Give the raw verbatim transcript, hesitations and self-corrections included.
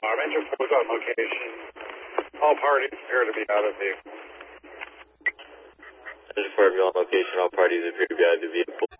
Ranger four is on location. All parties appear to be out of vehicle. Ranger four, on location. All parties appear to be out of the vehicle.